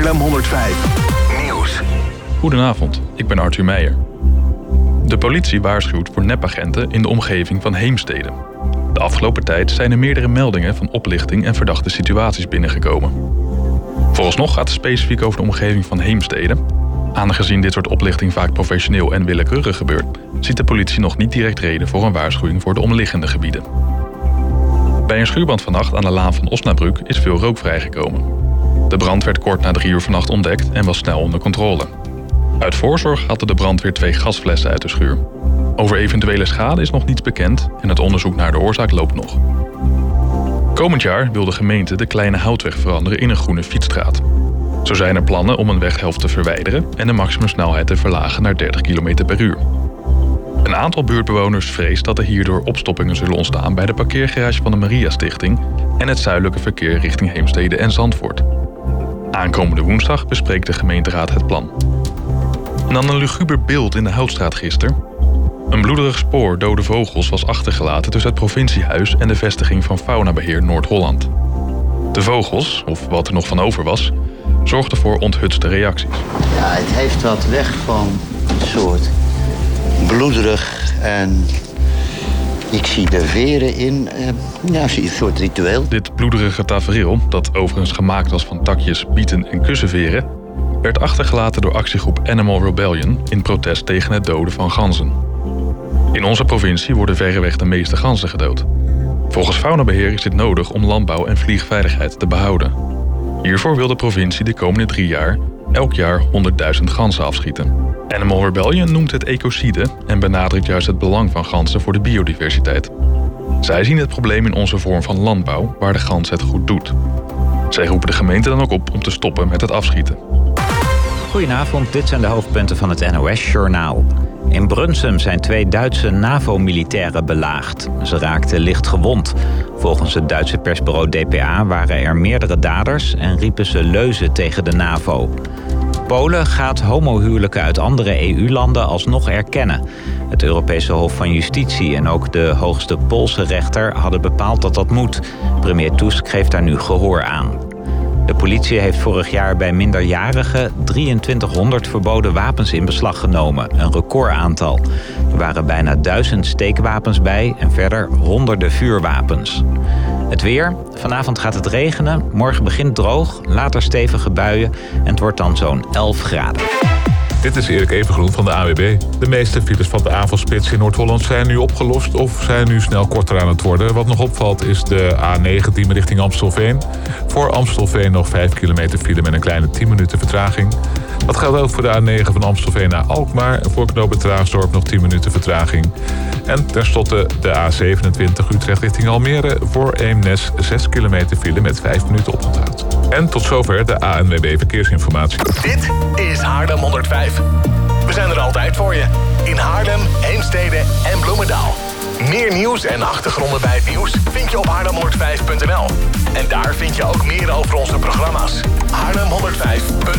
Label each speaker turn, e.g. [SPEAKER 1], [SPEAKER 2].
[SPEAKER 1] Haarlem 105 Nieuws.
[SPEAKER 2] Goedenavond, ik ben Arthur Meijer. De politie waarschuwt voor nepagenten in de omgeving van Heemstede. De afgelopen tijd zijn er meerdere meldingen van oplichting en verdachte situaties binnengekomen. Vooralsnog gaat het specifiek over de omgeving van Heemstede. Aangezien dit soort oplichting vaak professioneel en willekeurig gebeurt, ziet de politie nog niet direct reden voor een waarschuwing voor de omliggende gebieden. Bij een schuurbrand vannacht aan de laan van Osnabrück is veel rook vrijgekomen. De brand werd kort na 3 uur vannacht ontdekt en was snel onder controle. Uit voorzorg haalde de brandweer 2 gasflessen uit de schuur. Over eventuele schade is nog niets bekend en het onderzoek naar de oorzaak loopt nog. Komend jaar wil de gemeente de kleine houtweg veranderen in een groene fietsstraat. Zo zijn er plannen om een weghelft te verwijderen en de maximumsnelheid te verlagen naar 30 km per uur. Een aantal buurtbewoners vreest dat er hierdoor opstoppingen zullen ontstaan bij de parkeergarage van de Maria Stichting en het zuidelijke verkeer richting Heemstede en Zandvoort. Aankomende woensdag bespreekt de gemeenteraad het plan. En dan een luguber beeld in de Houtstraat gisteren. Een bloederig spoor dode vogels was achtergelaten tussen het provinciehuis en de vestiging van Faunabeheer Noord-Holland. De vogels, of wat er nog van over was, zorgden voor onthutste reacties.
[SPEAKER 3] Ja, het heeft wat weg van een soort bloederig en ik zie de veren in, een soort ritueel.
[SPEAKER 2] Dit bloederige tafereel, dat overigens gemaakt was van takjes, bieten en kussenveren, werd achtergelaten door actiegroep Animal Rebellion in protest tegen het doden van ganzen. In onze provincie worden verreweg de meeste ganzen gedood. Volgens Faunabeheer is dit nodig om landbouw en vliegveiligheid te behouden. Hiervoor wil de provincie de komende 3 jaar elk jaar 100.000 ganzen afschieten. Animal Rebellion noemt het ecocide en benadrukt juist het belang van ganzen voor de biodiversiteit. Zij zien het probleem in onze vorm van landbouw, waar de gans het goed doet. Zij roepen de gemeente dan ook op om te stoppen met het afschieten.
[SPEAKER 4] Goedenavond, dit zijn de hoofdpunten van het NOS-journaal. In Brunsum zijn 2 Duitse NAVO-militairen belaagd. Ze raakten licht gewond. Volgens het Duitse persbureau DPA waren er meerdere daders en riepen ze leuzen tegen de NAVO. Polen gaat homohuwelijken uit andere EU-landen alsnog erkennen. Het Europese Hof van Justitie en ook de hoogste Poolse rechter hadden bepaald dat dat moet. Premier Tusk geeft daar nu gehoor aan. De politie heeft vorig jaar bij minderjarigen 2300 verboden wapens in beslag genomen. Een recordaantal. Er waren bijna 1000 steekwapens bij en verder honderden vuurwapens. Het weer. Vanavond gaat het regenen. Morgen begint droog, later stevige buien en het wordt dan zo'n 11 graden.
[SPEAKER 5] Dit is Erik Evengroen van de AWB. De meeste files van de avondspits in Noord-Holland zijn nu opgelost of zijn nu snel korter aan het worden. Wat nog opvalt is de A19 richting Amstelveen. Voor Amstelveen nog 5 kilometer file met een kleine 10 minuten vertraging. Dat geldt ook voor de A9 van Amstelveen naar Alkmaar. Voor knooppunt Raasdorp nog 10 minuten vertraging. En tenslotte de A27 Utrecht richting Almere. Voor Eemnes 6 kilometer file met 5 minuten oponthoud. En tot zover de ANWB Verkeersinformatie.
[SPEAKER 1] Dit is Haarlem 105. We zijn er altijd voor je. In Haarlem, Heemstede en Bloemendaal. Meer nieuws en achtergronden bij het nieuws vind je op haarlem105.nl. En daar vind je ook meer over onze programma's. Haarlem105.nl